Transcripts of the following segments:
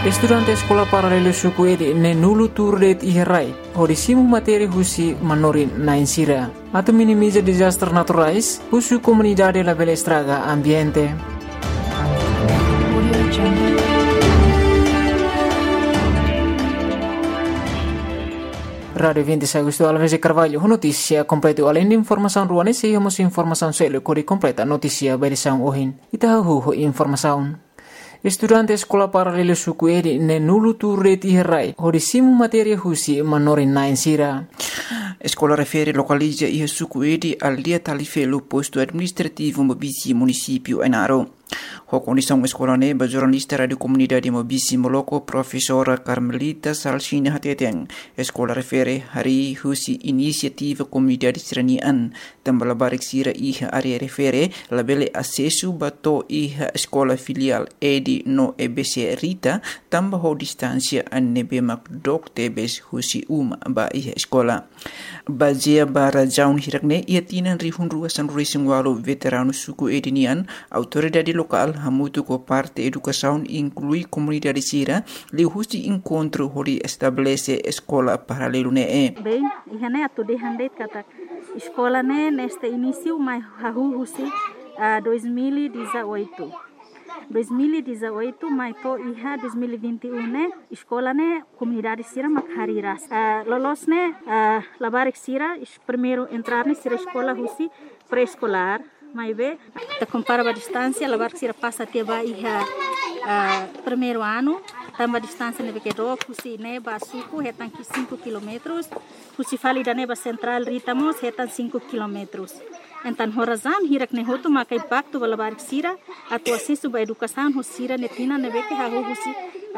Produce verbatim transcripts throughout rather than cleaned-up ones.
Estudante sekolah paralelo suku edi ne nulu turdet iherai, hodisimu materi husi manorin na insira. Atau minimiza disaster naturais, husu comunidade la bela estraga ambiente. Radio vinte Agosto Alves Carvalho, notícia completa além de informação ruane, se hemos informação selo kori completa notícia berisão ohin. Itahu informação. Estudante sekolah paralelo suku edi ne nulu turret iherai, hodisimu materi husi manorin na insira. Escola refere localiza e suku edi al dia talifelo posto administrativo Mobisi município Enaro. A condição escola neba jornalista radio comunidade Mobisi Moloko professora Carmelita Salsina Hateteng. Escola refere hari husi inisiativa comunidade seranian tambah barik sira iha area refere labele acesso bato iha escola filial edi no E B C Rita tambah ho distância anebe makdok tebes husi uma ba iha escola. Bazia bara jaun hirakne ia tinan rihun ruasan racing walu veterano suku edinian autoridade local hamutu ko parte educação inclui comunidade sira li husi encontro hori estabelece escola paralelo ne e. Bem, iha ne atu de handet kata escola ne neste início mai hahu husi uh, dois mil e dezoito. dois mil e dezoito, mas to iha dois mil e vinte e um ne escola ne comunidade sira makhariras. Uh, lolos ne uh, labarik sira primeiro entrar ne sira escola husi pré-escolar. Mas bem, te compara a distância, labarik sira passa até ba iha uh, primeiro ano, tamba distância ne bekedo husi ne ba suku hetan ki cinco quilômetros, husi fali da ne ba central ritamos hetan cinco quilômetros. Então, horazan hirak ne hotu maka impacto balabarik sira atu acesso ba educação hosira netina ne beke ha husi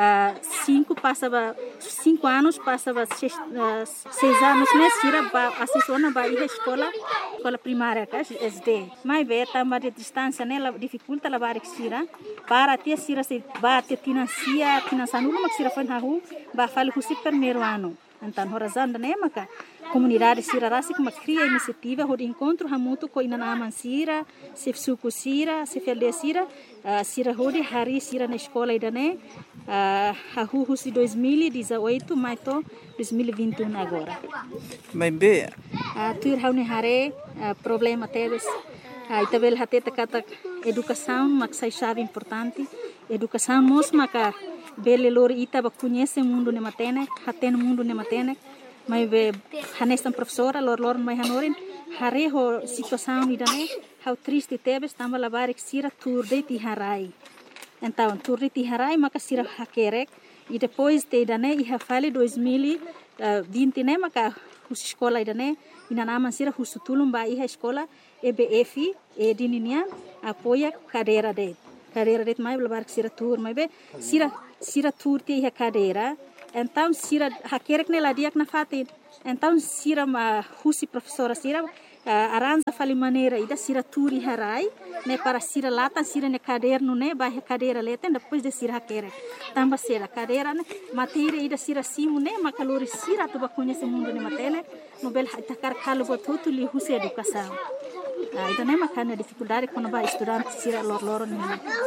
cinco passa ba cinco anos passa ba seis, uh, seis anos ne sira ba acesso na ba iha escola escola primária ka S D. Mas be tamba de distância ne la dificulta labarik sira para ter sira se ba te financia financiando mak sira fan ha hu ba fali husi primeiro ano. Então, horazan da ne maka comunidade sira rasi kuma cria iniciativa hod encontro hamutu ko inanaman sira se suku sira se felde sira uh, sira hodi hari sira na escola idane uh, hahu husi dois mil e dezoito mas to dois mil e vinte e um agora. Mas be uh, tuir haune hare uh, problema teves uh, itabel hateta kata educação maksai chave importante educação mos maka bele lori ita ba conhece mundo ne matene haten mundo ne matene mas be hanestan professora lor lor mai hanorin hare ho situação idane how triste tebes tamba labarik sira turde ti harai então turde ti harai maka sira hakerek e depois te idane iha fale dois mil e vinte ne maka hus escola idane inanaman sira husutulum ba iha escola E B F e dininian apoia cadeira de cadeira de mai labarik sira tur mai be sira sira tur ti iha cadeira. Então, sira hakerek ne ladiak na fatin. Então, sira ma husi professora sira uh, aranja fali maneira ida sira turi harai ne para sira latan sira ne caderno ne ba cadeira leten depois de sira hakerek. Tamba sira cadeira ne matéria ida sira simu ne makalori sira tu ba conhece mundo ne matene no bel takar kalo botutu li husi educação. Ah, ida ne makana dificuldade quando ba estudante sira lor lor ne.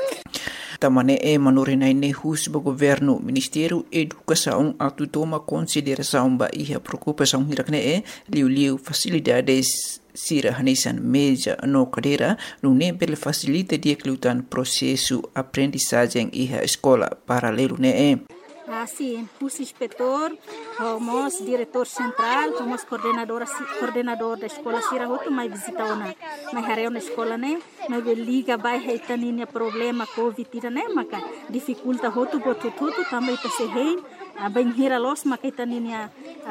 Tamane e manorinai ne hus ba governo Ministério Educação atu toma consideração ba iha preocupação hirakne e liu liu facilidades sira hanesan meja no cadeira no ne bel facilita dia klutan processo aprendizagem iha escola paralelo ne e. Assim, hus inspetor, homos diretor central, homos coordenador coordenador da escola sira hotu mai visita ona mai hareu na escola ne mai liga bai heitaninia problema covid ira ne maka dificulta hotu botu tutu também ta se hein bem hira los maka heitaninia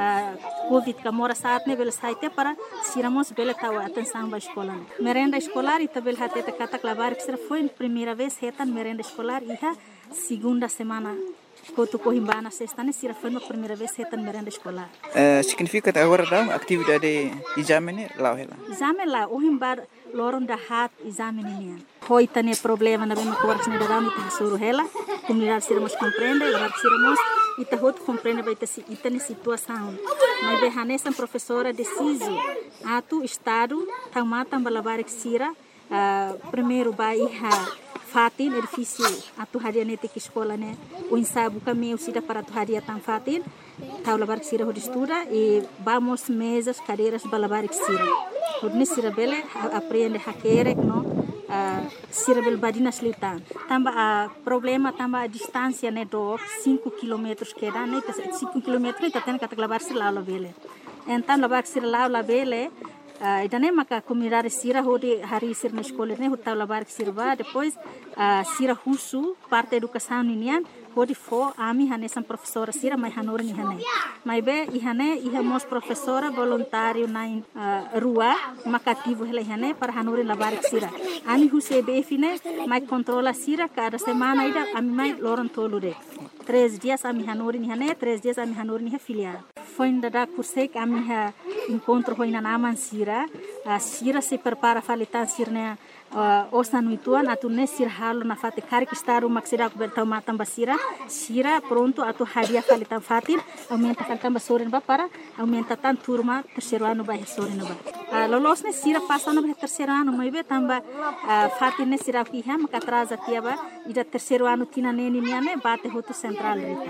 covid ka mora saat ne bel saite para siramos bel tawa atenção ba escola ne merenda escolar ita bel hateta kata klabar que foi primeira vez hetan merenda escolar iha segunda semana Kotu Cohimbana sexta ne sira foi a primeira vez hetan merenda escolar. Uh, significa agora da atividade exame lá ela. Exame lá o himbar loron da hat exame nian. Hoi tane problema na bem ma coordes ne da ta suru hela. Comunidade sira mos compreende, lá sira mos ita hot compreende vai ta si ita ne situação. Mas be hanesan professora deciso atu estado tamata balabarik sira uh, primeiro ba iha fatin edifício atu haria nete que escola né o ensaio kami usida para atu haria tan fatin tau labar que sira estuda e vamos mesas cadeiras balabar que sira hodne sira bele aprende hakere no Uh, sira bel badina slitan tamba a uh, problema tamba a distância né do cinco quilômetros que dá né cinco quilômetros tá tendo que lavar sira lá bele então lavar sira lá lá bele uh, idane maka comunidade sira hodi hari sira na escola né hotel lavar sira ba depois uh, sira husu parte educação ninian hodi fo ami hane sam professora sira mai hanor ni hane mai be i hane i hamos professora voluntário na uh, rua makativo hele hane para hanor lavar sira ami huse be fine mai controla sira cada semana ida ami mai loron tolude três dias ami hanor ni hane três dias ami hanor ni filial foi ainda da curse que ami ha encontro foi na naman sira a sira se prepara falitan sirne uh, osa nuituan atu ne sir halo na fate kari que estar uma sira ko bertau matam basira sira pronto atu hadia falitan fatin aumenta kan basoren ba para aumenta tan turma terceiro ano ba soren ba uh, lolos ne sira passa no terceiro ano mai be tamba uh, fatin ne sira ki ha maka atrasa tiaba ida terceiro ano tina neni niane bate hoto central rita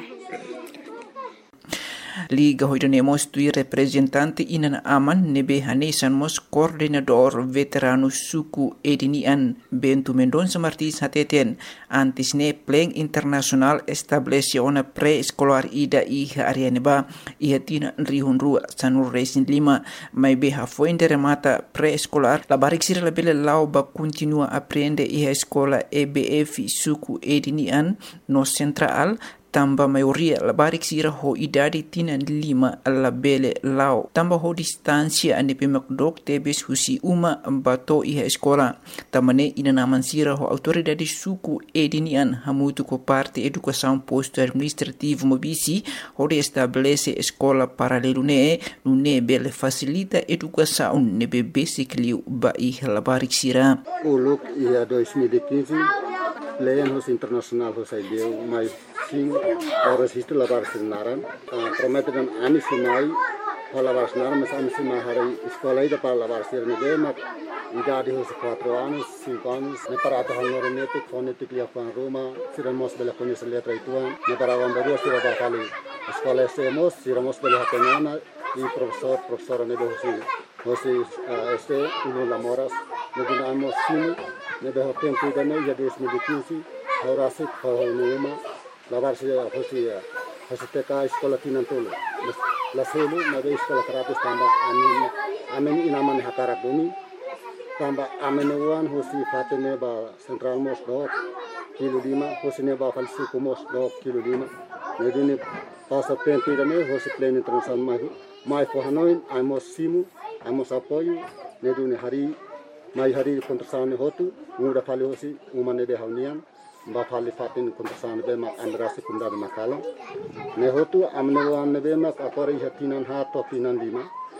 Liga hoidanemos tui representante inan aman nebe hanesan mos coordenador veterano suku edinian Bento Mendonça Martins hateten antes ne pleng internasional establece ona pré-escolar ida iha arianeba iha tina rihun rua sanur resin lima mai beha fuente remata pré-escolar la barik sira la bele lau ba continua aprende iha escola E B F suku edinian no central tamba maioria la barik sira ho idadi tina lima la bele lao tamba ho distancia ane pemakdok tebes husi uma bato iha escola tamane ina naman sira ho autoridade suku edinian hamutu ko parte educação posto administrativo mobisi ho de estabelece escola paralelo ne ne bele facilita educação ne be basically ba iha la barik sira uluk ia dois mil e quinze Leyan hos internasional hos ideu mais sim horas isto lavar sinaran prometem ani simai lavar sinaran mas ani simai hari escola ida para lavar sirne de mak idade hos quatro anos cinco anos ne para ata hanor nete fonetic lia fan Roma siramos bela conhecer letra ituan ne para vamberu sira para fali escola semos siramos bela hapenana e professor professora ne de hosi hosi este uno lamoras ne dinamos sim ne de tempo da ne ya dois mil e quinze horas it fa lavar se hosi hosi teka escola tinantolo la selu na de escola terapis tamba amin amin inaman hakara bumi tamba amin wan hosi fatene ba central mos do kilo lima hosi ne ba falsi kumos do kilo lima ne dine passa tempo da ne hosi pleno internacional mai mai fo hanoin amos simu amos apoio ne dine hari mai hari kontrasan hotu muda fali hosi umane de haunian ba fali fatin kontrasan be ma andrasi kunda de makalo ne hotu amne wan ne be ma akori hatinan ha to tinan lima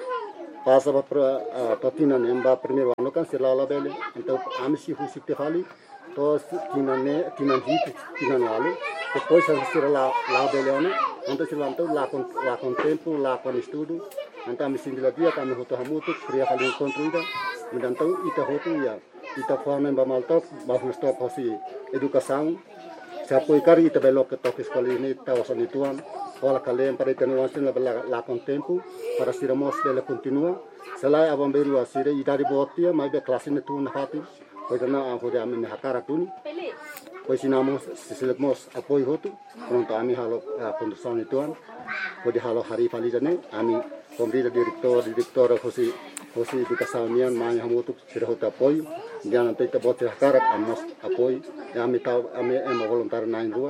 passa ba pra to tinan emba primeiro ano kan sirala bele então amsi husi te fali to tinan ne tinan hit tinan wale depois a sirala la bele ano então sirala então la con la con tempo la con estudo então me sindila dia kan hotu hamutu kriya fali construida então ita hotu ya ita forma ba maltop ba stop hosi educação se apoio cari ita belo que toque escola ni ta osan ituan wala kalem para tenuan sin la la con tempo para siramos bele continua selai abamberu asire ita di botia mai be classe ne tu na hati pois na hoja amen hakara tuni pois sinamos siselemos apoio hotu pronto ami halo condução ituan pode halo hari falidane ami komrida direktor direktor hosi hosi educação nian mai hamutu sira hota apoio jangan nanti kita buat sekarang amos apoio ami tahu ami em voluntário na rua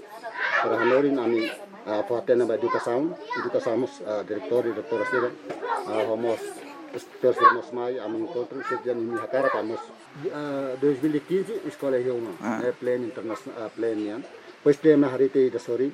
para hanorin ami fatena ba educação educação direktor direktor sira homos terus mai ami encontro sejak ini sekarang amos dois mil e quinze escola Roma é plan internacional plan nian pois tema hari te da sori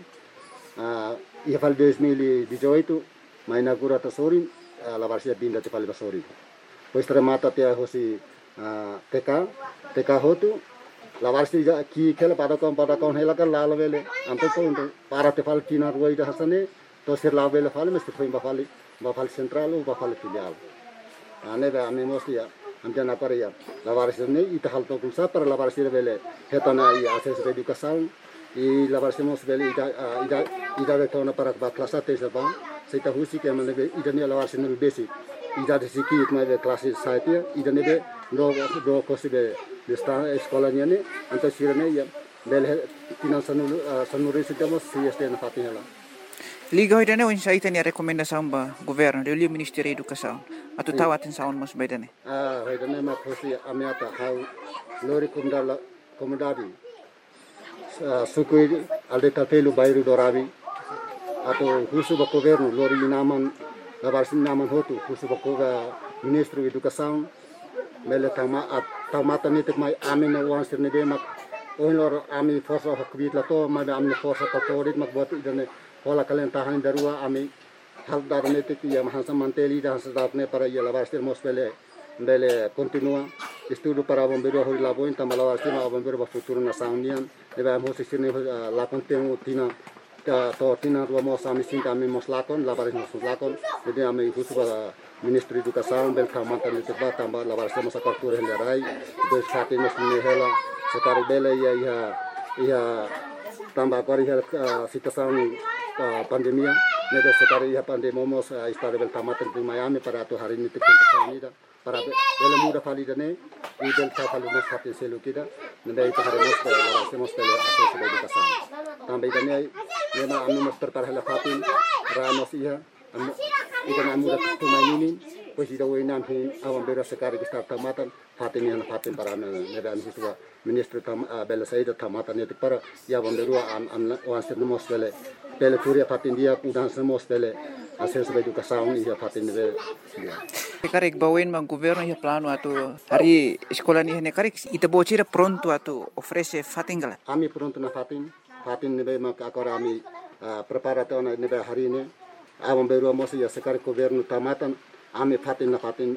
e fal dois mil e dezoito mai inaugura ta sori la varsia binda te fal ba sori pois remata te hosi T K T K hotu la varsia ki kela pada kon pada kon hela kan la vele anto ko para te fal kina ruai da hasane to sir la vele fal mes foi ba fal ba fal central ba fal filial ane ba ame mos ya amjan apa ya lawaris ini ita hal tokul sa para lawaris bele hetana i akses educação e lawaris mos bele ida ida ida retona para kelas tes apa seita husi ke mane ida ni lawaris no basic ida de sikit mai kelas saite ida ne be do do kosibe de sta eskolanya ne anta sirane ya bele tinan sanu sanuri sidamos si este na fatinela Liga hoidane o insaita ni rekomendasaun ba governo de liu Ministério da Educação atu tawatin saun mas baidane ah hoidane ma khosi amiata hau lori kumdala komodadi sukui alde tapelu bairu dorabi atau husu ba governo lori naman labarsin naman hotu husu ba Ministro Educação mele tama tamata nitik mai amin na wan sirne be mak o lor ami forsa hakbit la to ma ami forsa katorit mak buat idane Hola kalian tahan darua ami hal darne te ya mahasa manteli dah sedatne para ya lavarster mospele bele continua estudo para bombeiro hori la boin tamala varster ma bombeiro ba futuro na saunian debe amo sisine la contemo tina ta to tina ro mo sami sinta ami mos lakon la vares mos lakon debe ami husu ba Ministro Educação bel kamanta ni te ba tamba la varster mos apertura hendarai de sate nos ni hela sekari bele ya ya ya tamba kori hela situação pandemia, neda sekali ya pandemia mos istare bel tamatan di Miami para tu hari ini tikun tersanida para bel muda validane i bel tapal mos hatin selu kita neda itu hari mos para semos bel akses educação também dane nema anu mos prepara hela fatin ramos iya anu ida muda tumainin pues ida wenam hin awam bera sekali kita tamatan fatin yang fatin para neda anu situa Ministro tam bel saida tamatan itu para ya bomberua am am wanser mos bel Pele turia patin dia udah semos pele hasil sebagai educação ia patin dia. Karek bawen mang governo ia plano atu hari sekolah ni hene karek ita bocira pronto atu ofrece fatingala. Ami pronto na fatin fatin nebe mak agora ami preparato na nebe hari ini awam beru mos ia sekarang governo tamatan ami fatin na fatin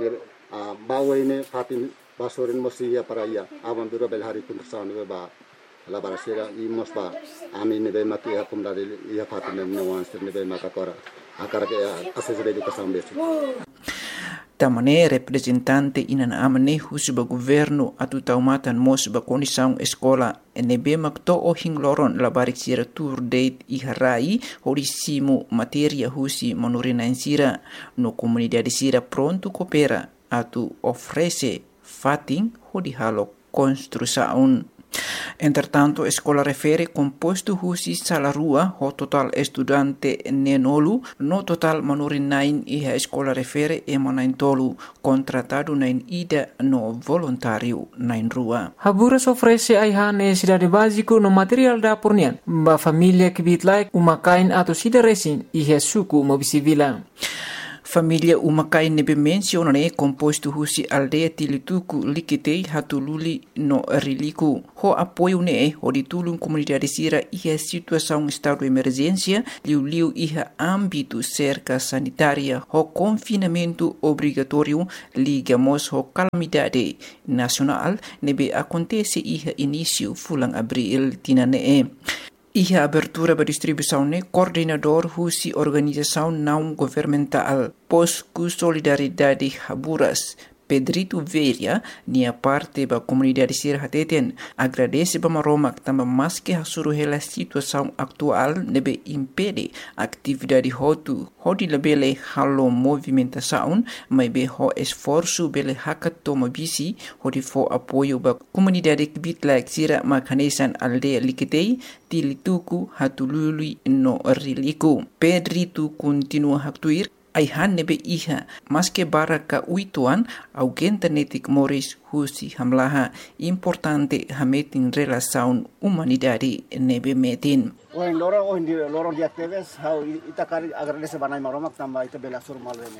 bawen fatin basorin mos ia para ia awam beru bel hari kuntersan nebe ba la barasera i mosba ami nebe mati akum dari ia fatin nebe wanster nebe makakora akara ke akses educação besi tamane representante inan amane husuba governo atu taumatan mosba condição escola nebe makto o hingloron la barik sira tour date i harai horisimu materia husi manurina sira no comunidade sira pronto coopera atu ofrece fatin hodi halo construção. Entretanto, escola refere composto husi salarua ho total estudante nenolu no total manurin nain iha escola refere emanain tolu contratado nain ida no voluntário nain rua. Haburas ofrece aiha necessidade básico no material da pornian ba família que bit like umakain atau sida resin iha suku mobisivila. Família umakai nebe menciona ne composto husi aldeia tilituku likitei hatululi no riliku. Ho apoio ne ho ditulung comunidade sira iha situação estado emergência liu liu iha âmbito cerca sanitária ho confinamento obrigatório ligamos ho calamidade nacional nebe acontece iha início fulang abril tinane. Iha abertura ba distribuição ne coordenador husi organização não governamental Posku Solidariedade Haburas Pedrito Veria nia parte ba comunidade sira hateten agradece ba maromak tamba maske hasuru hela situação atual nebe impede atividade hotu hodi lebele halo movimentação mai be ho esforço bele hakat toma bisi hodi fo apoio ba comunidade bitlak sira makanesan aldeia likitei tilituku hatulului no riliku. Pedrito continua haktuir aihan nebe iha maske baraka uituan augenta netik moris husi hamlaha importante hametin relação humanidade nebe metin. Oin loro oin di loro di aktives how ita kari agradece banai maromak tamba ita bela sur malwene.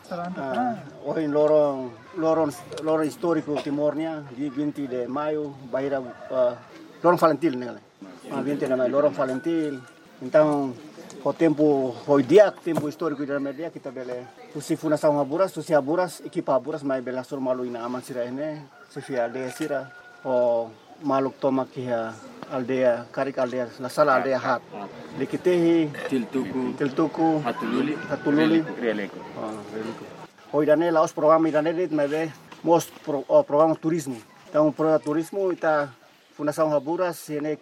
Oin loro loro loro histórico timornia di vinte de maio baira loro Valentil nele. Ah vinte de maio loro Valentil. Então o tempo foi dia tempo histórico da media kita bele usi fundação Haburas usi Haburas equipa Haburas mai bela sur malu ina aman sira ene sifia aldeia sira o maluk toma kia aldeia karik aldeia la sala aldeia hat likitehi tiltuku tiltuku hatululi hatululi releko ah releko hoi dane laos program idane dit mai be mos pro, oh, programa turismo. Então programa turismo ita Fundação Haburas sene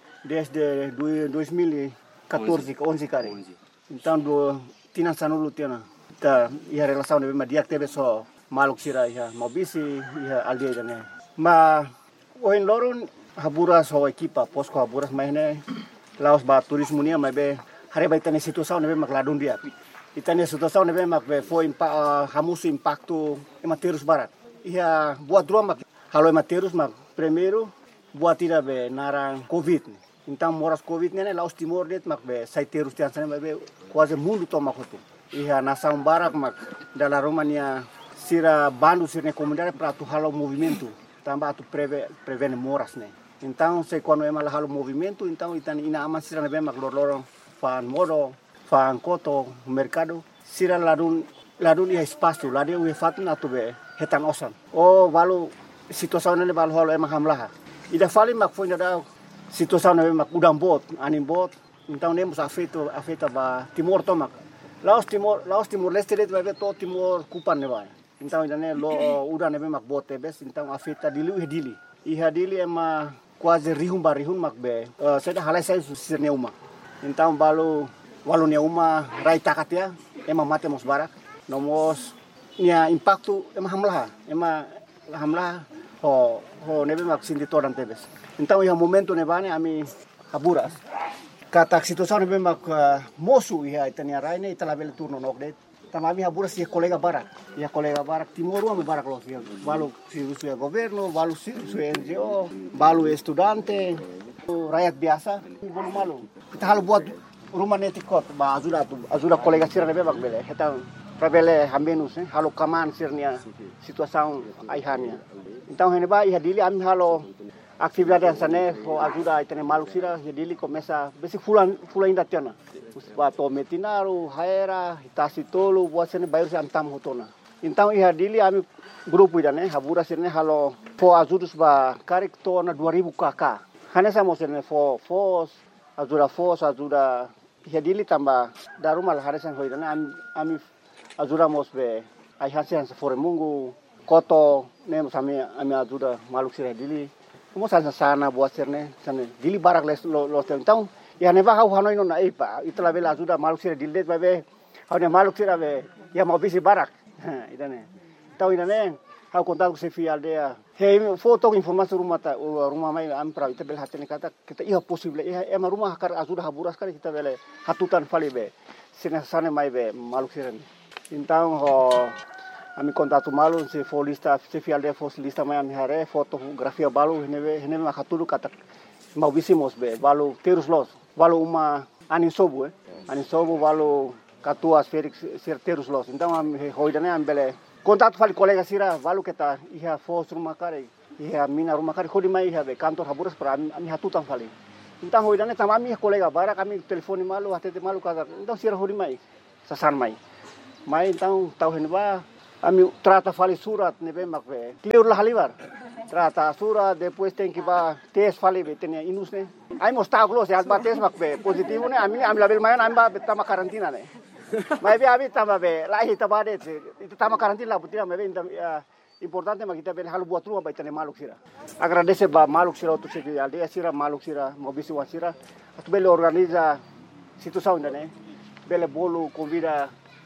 desde dois mil e quatorze, onze kare. Então do tina sanulu tina ta ia relação de ma dia teve só maluk sira ia mobisi ia aldeia né. Ma oin lorun Haburas ho equipa posko Haburas maine laos ba turismo nia ma be hari ba itane situação ne be makladun dia. Itane situação ne be mak be foi impa hamusu impacto ematerus barat. Ia buat dua mak halo ematerus mak primeiro buat tidak be narang covid. Então moras covid ne laos timor det mak be saiterus tian sana be quase mundo toma kotu. Ia nasang barak mak dala Romania sira bandu sirne comunidade para tu halo movimento. Tambah tu preve prevene moras ne. Então se quando é mal halo movimento, então itan ina aman sira ne be mak lor-lorong fan modo, fan koto mercado sira ladun ladun ia espaço, ladun ia fatun atu be hetan osan. Oh balu situação ne balu halo emang hamlaha. Ida fali mak foi da situação ne mak udang bot, anim bot. Então nemos afeto afeta ba Timor tomak. Laos Timor, Laos Timor Leste det vai to Timor kupan ne vai. Então ida ne lo udah ne mak bot tebes, então afeta dilu e dili. Iha dili ema quase rihun barihun mak be. Uh, seda halai sai sirne uma. Então balu walu ne uma rai takatia ema mate mos barak. Nomos nia impacto ema hamlaha, ema hamlaha ho ho nebe mak sindi toran tebes. Então iha momento ne bane ami Haburas. Kata situação nebe mak uh, mosu iha itania raine italabel turno nokdet. Tamami Haburas ia kolega barak. Ia kolega barak Timor ami barak los ia. Balu si ya governo, balu si N G O, balu estudante, rakyat biasa, bolu malu. Kita halu buat rumah netikot ba ajuda tu ajuda kolega sira nebe mak bele. Kita Rabele hambenus eh halo kaman sirnia situação aihania. Então heneba ia dili ami halo atividade sane ho ajuda itene maluk sira ia dili começa besi fulan fulan inda tiana. Ba to metinaru haera hitasi tolu buat sene bayar se antam hotona. Então ia dili ami grupo idane Haburas sirne halo fo ajudus ba karik tona dua ribu kakak. Hanesa mo sirne fo fos ajuda fos ajuda ia dili tambah darumal haresan hoidane ami ami ajuda mos be ai hasian se fore mungu koto nem sami ami ajuda maluk sira dili mo sana sana buat serne sana dili barak les lo lo então ya ne ba hau hanoi no na ipa itla bela ajuda maluk sira dili be hau ne maluk sira be ya mau bisi barak idane tau idane hau kontak se fi aldea he foto informasi rumah ta rumah mai am pra ita bel hatene kata kita iya possible iya ema rumah kar ajuda Haburas kali kita bele hatutan fali be sina sana mai be maluk sira. Então, ho, ami contato malu se for lista, se fi alde for lista mai ami hare fotografia balu neve neve makatulu kata mau bisimos be balu terus los balu uma anin sobu eh anin sobu balu katuas Felix ser terus los. Então ami hoidane ambele contato fali kolega sira balu kita iha fos rumah kare iha mina rumah kare hodi mai iha be kantor Haburas para ami hatutan fali. Então hoidane tamami kolega bara kami telefoni malu hatete malu kata então sira hodi mai sasan mai. Mai então tau henba ami trata fali surat nebe makbe clear lah halibar trata surat depois tem que ba tes fali betenia inus ne ai mostau glos ya ba tes makbe positivo ne ami ami label mayan ami ba tama karantina ne mai be abi tama be lahi tabade itu tama karantina butina mebe importante makita be halu buat rumah baitane maluk sira agradece ba maluk sira tu se aldeia sira maluk sira mobisi wasira atu bele organiza situação ne bele bolo convida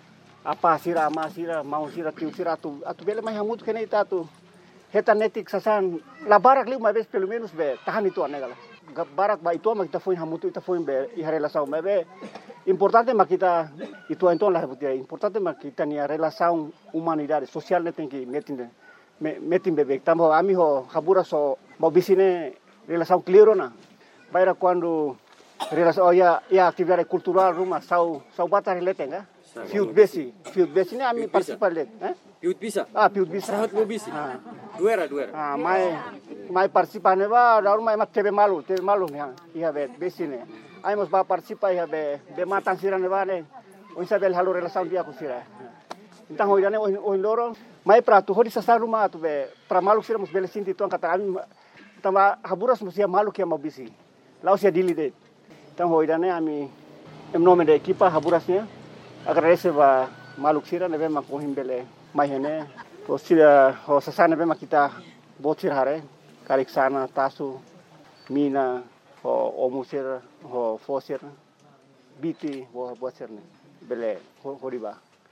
apa sira ama sira mau sira tiu sira atu atu bele mai hamut kene ita tu heta netik sasan la barak liu mai bes pelo menos be tahan itu anegala barak ba itu ma kita foi hamut ita foi be i relação mai be importante ma kita itu então la butia importante ma kita ni relação humanidade social ne tem que metin metin bebek tambo ami ho Haburas so mau bisine relação clear na baira quando relação ya ya atividade cultural rumah sau sau batar letenga Fiut besi, fiut besi ni ami participar let, eh? Fiut bisa. Ah, fiut bisa. Rahat mo bisi. Ah. Duera, duera. Ah, mai mai participar ne ba, daru mai mat tebe malu, tebe malu ni ha. Iha be besi ne. Ai mos ba participar iha be be matan sira ne ba ne. O isabel halu relação dia ku sira. Então hoje ne o loro mai pra tu hodi sa rumah tu be pra malu sira mos bele sinti tuan kata ami tama Haburas mos ia malu kia mau bisi. Lau sia dili det. Então hoje ne ami em nome da equipa Haburasnya agradece ba maluk sira nebe makohim bele mai hene O sira ho sasana bema kita botir hare karik sana tasu mina ho omusir ho fosir biti ho botir ne bele ho riba.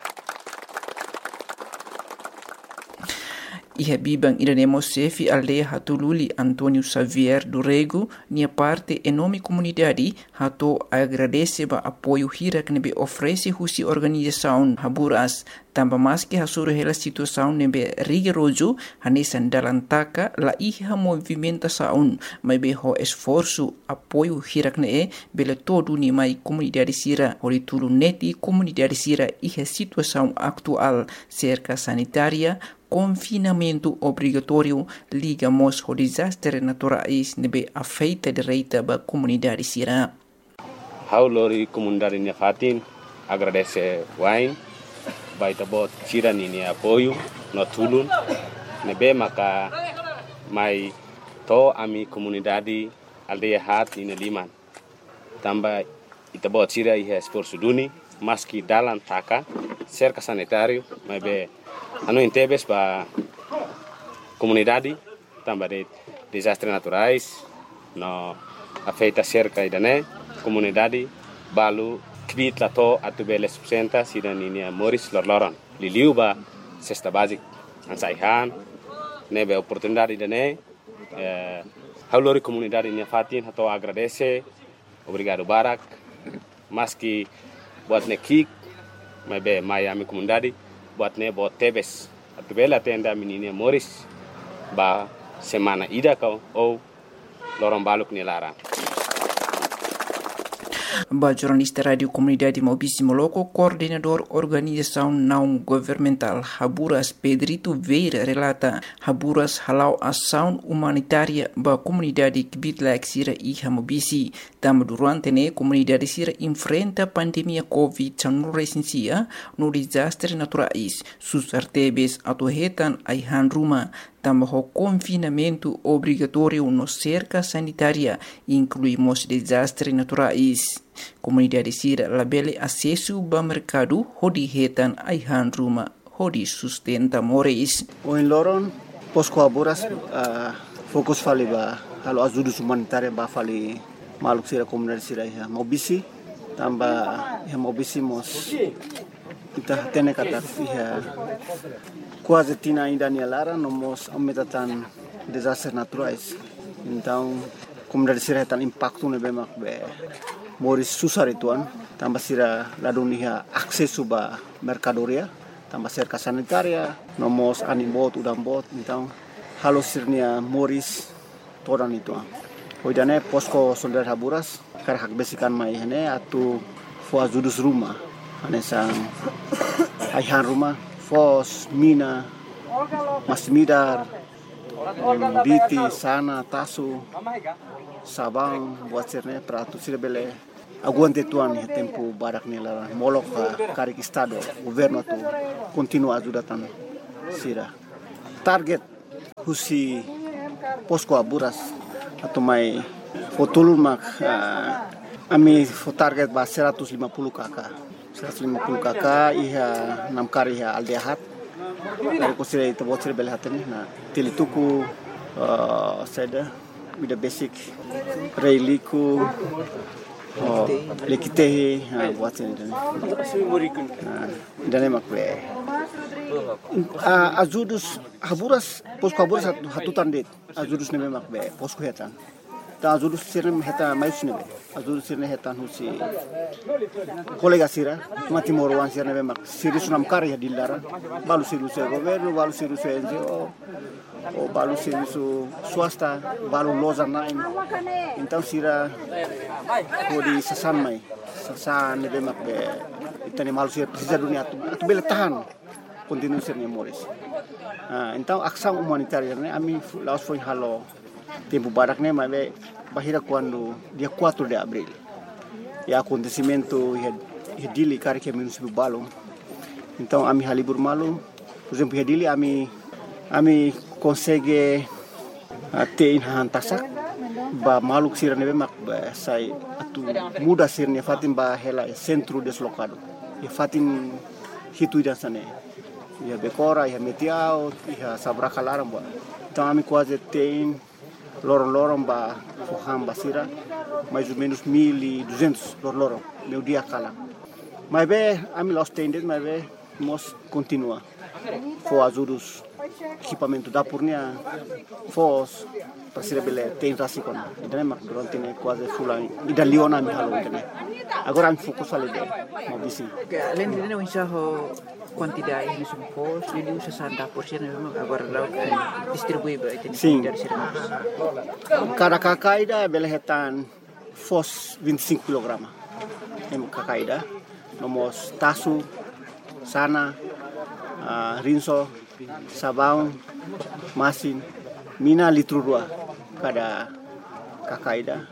Iha bibang iranemo sefi aldeia hatululi Antônio Xavier do Rego, nia parte enorme comunidade hato agradece ba apoio hira que nebe oferece husi organização Haburas, tamba mais que hasuru hela situação nebe rigoroso hanesan dalam taka la iha movimentação, mas be ho esforço apoio hira que ne bele todo ni mai comunidade sira hori tulu neti comunidade sira iha situação atual cerca sanitária confinamento obrigatório ligamos ao desastre naturais nebe afeita direita ba comunidade sira. Hau lori comunidade nia fatin agradece wain baita bot sira ni apoio no tulun nebe maka mai to ami comunidade aldeia hat ni liman tamba ita bot sira iha esforço duni maski dalam taka cerca sanitário mai be anu intebes ba comunidade tamba de desastres naturais no afeita cerca idane comunidade balu kvit lato atu bele subsenta sida ninia Moris lorloron liliu ba cesta basic ansaihan nebe oportunidade idane eh haulori comunidade nia fatin hato agradece obrigado barak maski buat nekik mai be mai ami comunidade buat ne buat tebes atu bela tenda menina Moris ba semana ida kau ou lorong baluk ni lara. Ba jornalista Radio Comunidade Maubici Moloco, coordenador organização não governamental Haburas Pedrito Veira relata Haburas halau ação humanitária ba comunidade Kibitlaek sira iha Maubici. Tama durante ne comunidade sira enfrenta pandemia Covid dezenove no desastre naturais. Sus artebes atuhetan aihan ruma. Tama ho confinamento obrigatório no cerca sanitária, incluímos desastres naturais. Comunidade sira labele acesso ba mercado hodi hetan aihan ruma hodi sustenta moris. O in loron posko Haburas uh, fokus fali ba halo azudus humanitária ba fali maluk sira comunidade sira ya Maubici tamba ya Maubici mos kita tene kata ya quase tina ainda ni lara nomos aumentatan desastres naturais. Então comunidade sira tan impacto ne bemak be Moris susar ituan tambah sira ladunia akses suba mercadoria tambah cerca sanitaria nomos animbot udambot então halo sirnia Moris todan itu hoidane posko solidar Haburas kar hak besikan mai hane atu fo azudus rumah ane sang aihan rumah fos mina masmidar biti sana tasu sabang buat sirne pratu sirbele aguante tuan ya tempo barak nela molok karik estado governo tu continua ajudatan sira target husi posko Haburas atau mai fotulun mak uh, ami fo target ba seratus lima puluh kakak seratus lima puluh kakak iha enam kari iha aldehat dari ko sira itu buat sirbele hatene na tilituku uh, seda with the basic reiliku oh lekite buat ini dan dan makwe azudus Haburas posko Haburas hatutan det azudus ne makwe posko hetan ta azudus sirne heta mais ne azudus sirne hetan husi kolega sira mati morwan sirne mak siris nam karya dilara balu siru se governo balu siru se N G O o balu serviço swasta balu loza nain então sira kodi sasan mai sasan ne bemak be itane malu sira precisa dunia atu atu bele tahan continue sirne Moris ah então ação humanitária ne ami laos foi halo tempo barak ne mai be bahira quando dia quatro de abril e acontecimento e dili kari que município balu então ami halibur malu por exemplo e dili ami ami consegue ter inhan tasak ba maluk sira nebe mak ba sai atu muda sirne fatin ba hela centro deslocado e fatin hitu dan sane ia Becora, ia Metiao, ia Sabracalaram, ba. Então, a mim quase tem lorong-lorong ba Foham Basira, mais ou menos mil e duzentos lorong-lorong, meu dia cala. Mas bem, a mim lost tendes, mas bem, nós continua. For ajudos equipamento da purnia, fos para ser bele tem rasikona. Então, mas durante né quase fulan, e da Leona me halo né. Agora a fokus ali deh, mau bisi. Além de não enxergar quantidade de supos, ele usa sessenta por cento agora lá distribui para itu dari serviços. Cada kakaida bele hetan fos vinte e cinco kilogramas. Em kakaida, nomos tasu, sana, uh, rinso, sabão, masin, mina litro dua cada kakaida,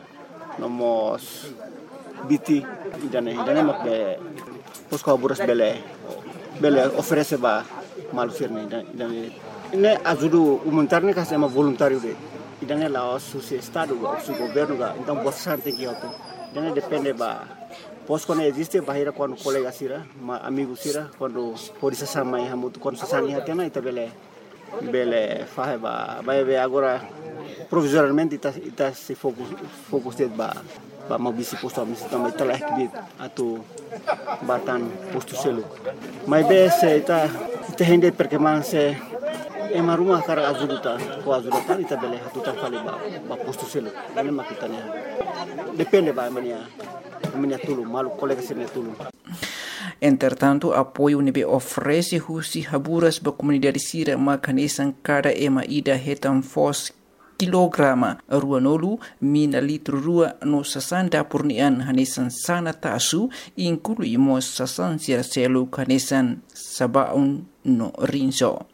nomos biti idane idane mak be posko buras bele bele oferece ba malusir ne idane ne ajudo humanitário que é uma voluntário de idane lá o seu estado o seu governo ga então bossa tem que auto idane depende ba posko ne existe bahira quando colega sira ma amigo sira quando pode se sama e hamuto quando se sani hatena ita bele bele fahe ba ba be agora provisoriamente ita ita se focus focus de ba ba mau bisi posto misi também telah kibit atau batan posto selu mai be se ita ita hende perkembangan se ema rumah kara azuduta ko azuduta ita bele hatuta fale ba ba posto selu ini makitanya depende ba mania mania tulu malu colega sene tulu. Entretanto, apoio nebe oferece husi haburas ba comunidade sira makanesan cada ema ida hetam fos kilograma ruanolu mina litro rua no sasanda purnian hanesan sana tasu inclui mo sasan sira selu hanesan sabaun no rinso.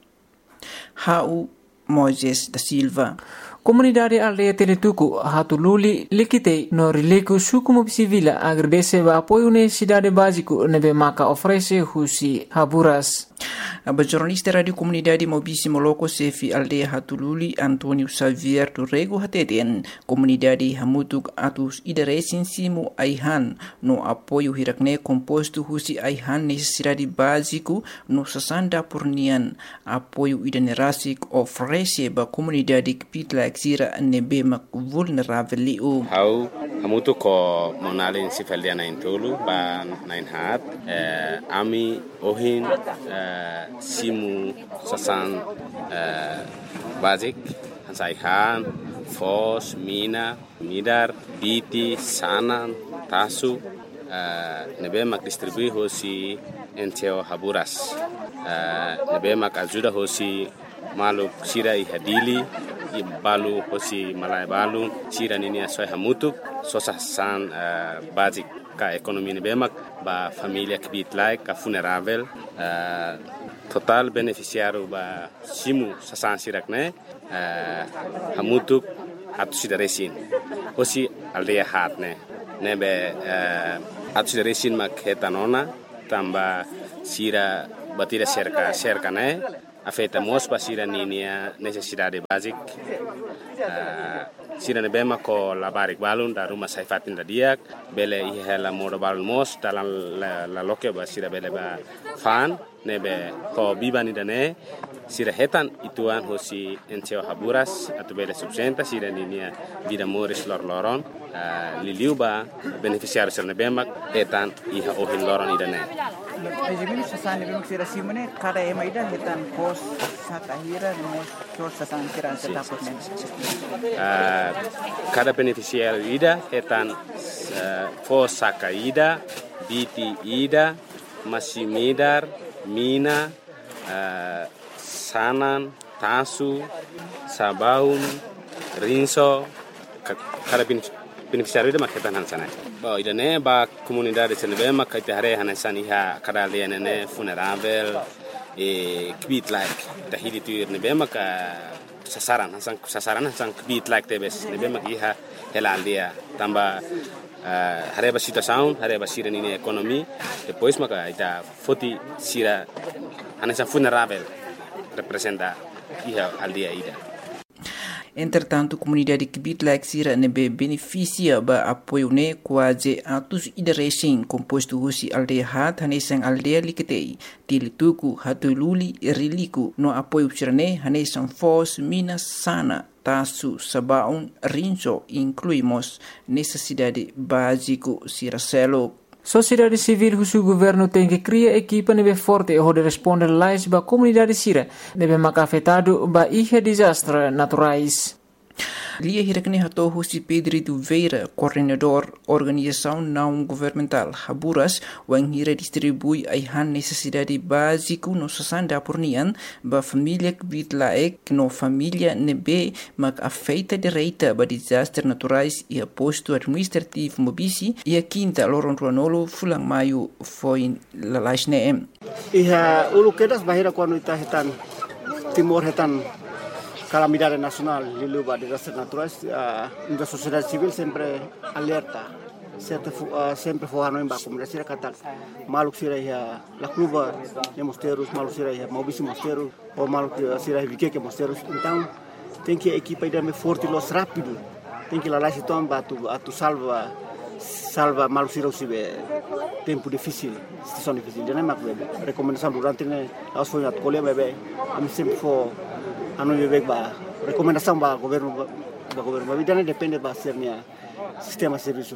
Hau Moises da Silva. Comunidade aldeia Teletuku hatululi likite no rileku suku mobisivila agradece ba apoio necessidade básico nebe maka oferece husi haburas. A jornalista Radio Comunidade Mobisi Moloko Sefi Aldeia Hatululi Antonio Xavier Turrego Hateten Comunidade Hamutuk Atus Idaresin Simu Aihan no apoio hirakne composto husi Aihan necessidade básico no sasanda purnian apoio idanerasik oferece ba comunidade kpitla exira nebe mak vulnerável liu. Hau hamutuk ko monalin si feldiana intulu ba nain hat eh, ami ohin eh, simu sasan uh, basic hansaihan fos mina midar biti sanan tasu uh, nebe mak distribui hosi enteo haburas uh, nebe mak ajuda hosi malu sira i hadili i balu hosi malai balu sira nini asoy hamutuk sosasan uh, basic ka ekonomi nebe mak ba família kibit like ka funerável uh, total beneficiário ba simu sasan sirak ne uh, hamutuk atu sidaresin hosi aldeia hat ne nebe uh, atu sidaresin mak hetanona tamba sira batira cerca cerca ne afeta mos ba sira ninia necessidade basic uh, sira ne bema ko labarik balun da rumah saifatin da diak bele i hela moda balun mos dalam la, la loke ba sira bele ba fan nebe ko bibani dane sira hetan ituan hosi enteo haburas atau bele subsenta sira ninia vida moris lor loron uh, liliu ba beneficiário sira nebe mak hetan iha ohin loron idane. Ejimini sasan nebe mak sira simone kada ema ida hetan pos satahira no sor sasan sira setapot ne. Uh, cada beneficiário ida hetan uh, pos saka ida biti ida masimidar mina, uh, sanan, tasu, sabaun, rinso, kada beneficiário ida maketan hansana. Ba idane ba comunidade senebe makaite hare hansani ha kada liane funerável e kbit like tahidi tu nebe maka sasaran hansan sasaran hansan kbit like tebes nebe makiha hela aldia tamba Uh, hareba situação, hareba sira nini ekonomi, depois maka ita foti sira anessa funerável representa iha aldia ida. Entretanto, a comunidade que Bitlak Sira nebe beneficia ba apoio ne quase atos ideresen composto husi aldeia hat hanesang aldeia liketei tilituku hatululi riliku no apoio sirane hanesang fos minas sana tasu sabaun rinso incluímos necessidade básico siracelo. Sociedade civil husu governo tem que criar equipa nebe forte e de responder lais ba comunidade sira nebe maka afetado ba ihe desastre naturais. Lia hirakne hato husi Pedrito Veira, coordenador organização não governamental Haburas, wang hira distribui aihan necessidade básico no sasanda pornian ba família que Bitlaek no família nebe mak afeita direita ba desastres naturais e aposto administrativo mobisi e a quinta loron ruanolo fulang maio foi lalaisne. Iha ulu kedas bahira quando ita hetan timor hetan calamidade nacional de luva de desastres naturais, a uh, sociedade civil sempre alerta, sempre uh, sempre forrando em baixo, mas será que tá maluco será ia la cluba de mosteiros, maluco será ia mobisi mosteiros, ou maluco será ia que mosteiros, então tem que a equipa ir me forte los rápido, tem que lá lá se toma tu a tu salva salva maluco será o tempo difícil, situação difícil, já não é mais recomendação durante né, as foi na colher bebê, a mim sempre for anu bebek ba recomendação ba governo ba governo ba bidane depende ba sernya sistema serviço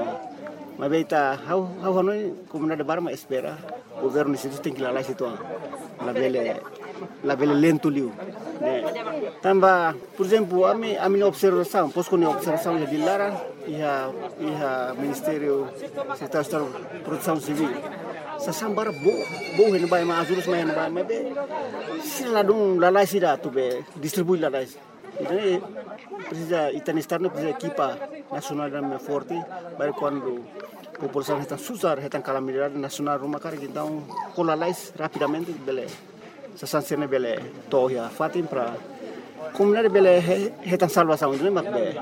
mas beita how how hanoi comunidade barma espera governo isso tem que lá lá situ la bele la bele lento liu né tamba por exemplo a mi a minha observação posso com observação de Lara e a e a ministério secretário de produção civil sasambara bo bo hen bai ma azurus ma hen bai ma be sila dong lalai sida tu be distribui lalai jadi precisa itanistar no precisa equipa nacional da forte para quando população está susar está calamidade nacional rumah kar então com lalai rapidamente bele sasansene bele toya fatim para comunidade bele está salvação né mas be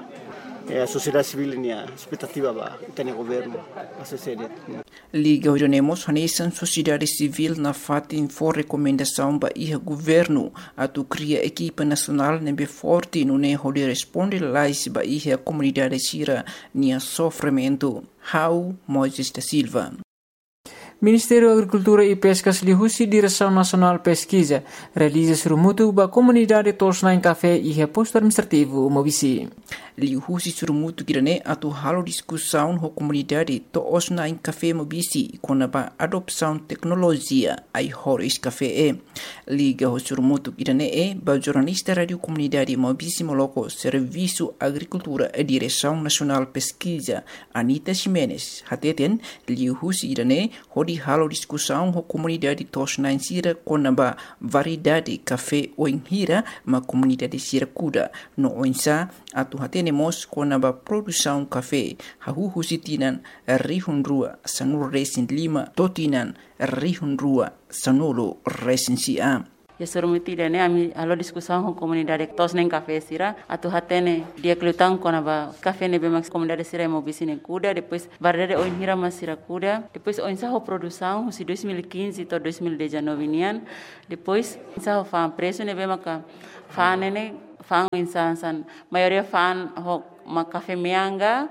a sociedade civil nia expectativa ba tem governo a sociedade Liga Uranemos hanesan sociedade civil na fatin for recomendação ba iha governo atu cria equipa nacional nebe forte no ne hode responde lais ba iha comunidade sira nia sofrimento. How Moisés da Silva. Ministério da Agricultura e Pescas lihusi Direção Nacional Pesquisa realiza surumutu ba comunidade tosna em café e reposto administrativo mobisi. Lihusi surumutu kirane atu halo discussão ho comunidade tosna em café mobisi com ba adopção tecnologia ai horis café e. Liga ho surumutu kirane e ba jornalista radio comunidade mobisi moloco Serviço Agricultura e Direção Nacional Pesquisa Anita Ximenes hateten lihusi kirane di halo discussão com a comunidade tosna em Sira com a variedade café ou em Hira, ma comunidade Sira Kuda. No oinsa, atu hatenemos com a produção café, hahuhu sitinan rihun rua sanur resin lima, totinan rihun rua sanolo resin sia. Ya surumuti dene ami alo discussão com comunidade tosna em café Sira, atu hatene dia kelutang com a café ne bemax comunidade Sira mobisine Kuda, depois variedade ou em Hira mas Sira Kuda, depois oinsa ho produção se dois mil e quinze to dois mil e dezenove nian, depois oinsa ho fan preço ne bemaca fan ne fan oinsa san maioria fan ho ma café meanga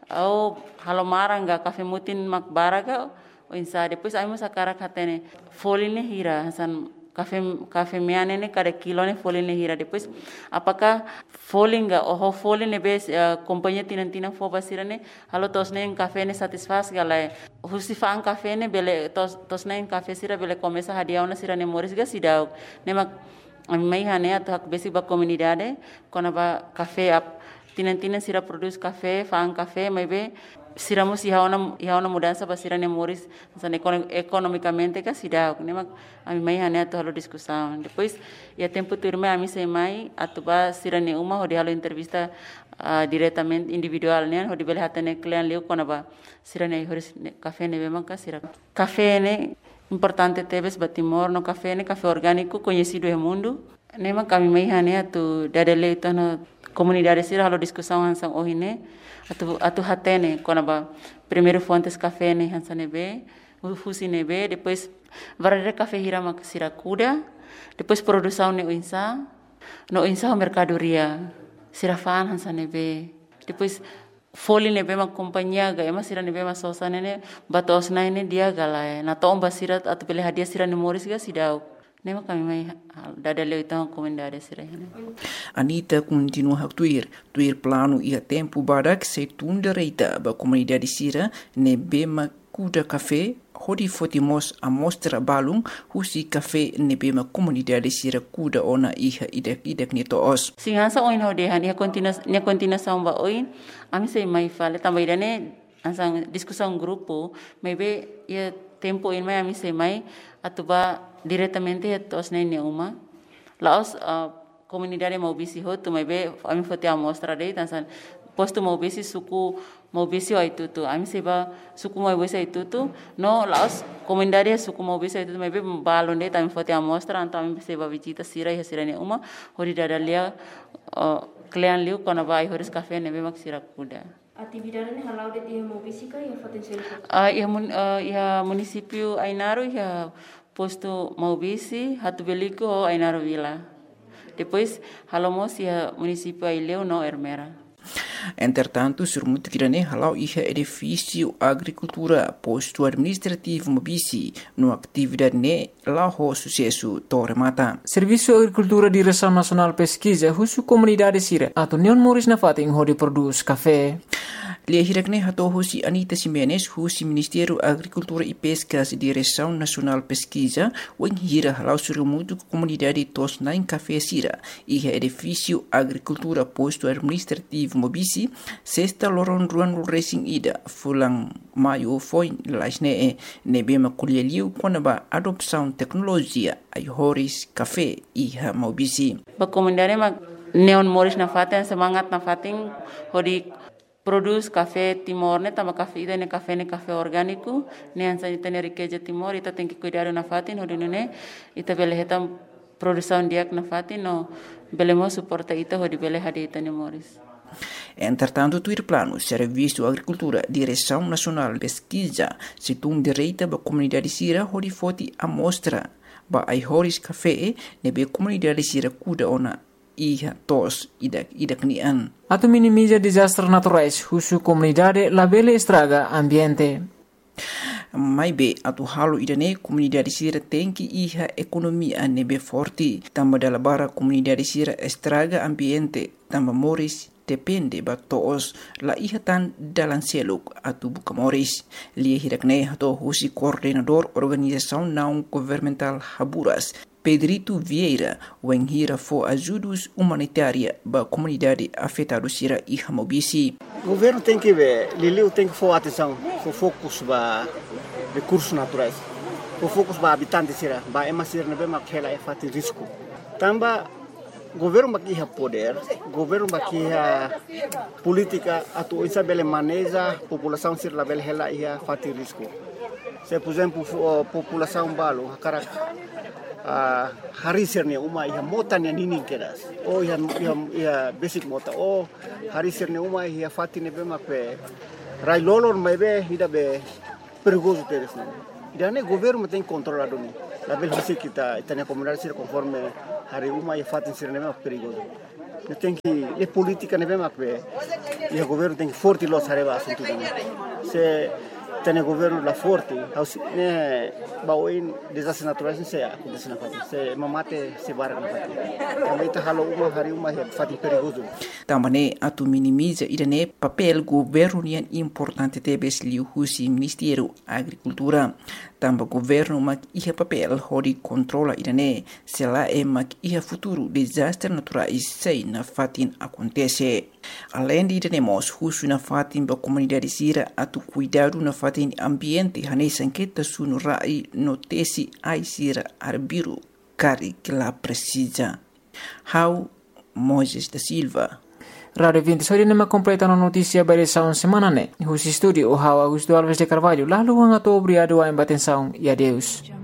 ou halomaranga café mutin mak baraga oinsa depois ai musa karak hatene foline Hira san Café café meane ne cada kilo ne folin ne hira depois apakah folinga oh folin ne bes uh, companhia tinan tinan fo basira ne halo tos ne café ne satisfaz gala husi fan café ne bele tos tos ne café sira bele começa hadiau na sira ne moris ga sidau ne mak mai hane atu hak besi ba comunidade kona ba café ap tinan tinan sira produz café fan café mai be siramos iha una iha una mudança para sira ne moris san economicamente ka sidau ne mak ami mai hane atu halo discussão depois ia tempo turma ami sei mai atu ba sira ne uma hodi halo entrevista uh, diretamente individual ne hodi bele hatane client leu kona ba sira ne horis café ne bema ka sira café ne importante tebes batimor no café ne café orgânico conhecido no mundo ne mak ami mai hane atu dadele tono comunidade sira halo discussão hansang ohine atu atu hatene kona ba primeiro fontes café ne hansane be fusi ne be depois variedade café hira mak sira Kuda depois produção ne oinsa no oinsa mercadoria sirafaan hansa nebe. Depois foli nebe mak companhia ga ema sira nebe ma sosa nene batos na ne dia gala na tomba sira atu pele hadia sira ne moris ga sidau. Nema kami mai dada leu então comendare sira. Anita continua a tuir, tuir plano ia tempo barak se tunda reita ba comunidade sira nebe ma kuda café hodi fotimos a mostra balung husi café nebe ma comunidade sira kuda ona iha idak idak ni toos. Singansa oin hodi han ia continua ia continua samba oin ami sei mai fale também dane ansang discussão grupo maybe ia tempo in mai ami sei mai atuba diretamente tos nene uma laos uh, comunidade mau bisi ho tu maybe ami fote a mostra dei tansan posto mau bisi suku mau bisi ai tutu ami seba suku mau bisi ai tutu no laos comunidade suku mau bisi ai tutu maybe balon dei tami fote a mostra anto ami seba visita sira ya sira ne uma hori dadalia uh, klean liu kona vai horis cafe nebe mak sira kuda. Atividade ne halau de dia mau bisi ka ya foten sira. Ah ya mun ya município Ainaro ya posto Maubisi, Hatu Belico ou Ainaro Vila. Depois, halamos ia município Aileu no Ermera. Entretanto, surmut kirane halau iha edifício agricultura posto administrativo Mobisi no atividade ne laho sucesso Torre Mata. Serviço Agricultura Direção Nacional Pesquisa husu comunidade sira atau Neon Moris na fating hodi produz café. Lia hirakne hato husi Anita Simenes husi Ministério Agricultura e Pescas Direção Nacional Pesquisa wen hira halau surmutu comunidade tos nain café sira iha edifício agricultura posto administrativo Mobisi sexta loron ruan racing ida fulang maio foi laisne nebe makulialiu konaba adopção tecnologia ai horis café iha Mobisi. Ba comunidade ma Neon Moris na faten semangat na fating hodi produz café Timor ne tama café ida ne café ne café orgânico ne ansa ita ne riqueza Timor ita tem que cuidar na fatin hodi ne ita bele hetam produção diak na fatin no belemo suporta ita hodi bele hadi ita ne Moris. Entretanto, tuir plano Serviço Agricultura Direção Nacional Pesquisa situng direita ba comunidade sira hodi foti amostra ba ai horis café nebe comunidade sira kuda ona iha tos idak idak nian. Atau minimiza desastres naturais husu comunidade labele estraga ambiente. Mai be atu halu idane comunidade sira tenki iha economia nebe forte tamba dalabara comunidade sira estraga ambiente tamba moris depende ba toos la iha tan dalan seluk atu buka moris lia hirakne hato husi coordenador organização não governamental Haburas Pedrito Vieira wen hira fo ajudos humanitária ba comunidade afetada sira iha Mobisi. O governo tem que ver, Liliu tem que for atenção, for focus ba recursos naturais, for focus ba habitantes sira, ba ema sira nebe makela e fati risco. Tamba governo bakiha poder, governo bakiha política atu isa bele maneja população sira la bele hela ia fati risco. Se por exemplo população balo karak Uh, hari sirne uma ia mota ne nini keras oh ia ia ia basic mota oh hari sirne uma ia fati ne be mape rai lolor mai be ida be perigoso teres ne ida ne governo tem controlado ni la bel hisi kita itane comunidade sir conforme hari uma ia fati sirne be perigoso ne tem que e política ne be mape ia governo tem que forte los areva assunto se tem governo la forte ne baoin desastres naturais se acontece na fati se mamate se bara na fati também tá halo uma hari uma fati perigoso também atu minimiza idane papel governo nian importante tebes liu husi Ministério Agricultura tamba governo mak iha papel hodi controla idane se la e mak iha futuro desastres naturais sei na fatin acontece além de idane mos husu na fatin ba comunidade sira atu cuidado na fatin ambiente hane sanqueta sunu rai notesi ai sira arbiru cari que la precisa. How Moises da Silva. Radio vinte sori nema completano notícia bare saun semana ne. Husi studio o How Augusto Alves de Carvalho. Lalu hanga to obrigado a embaten saun e adeus.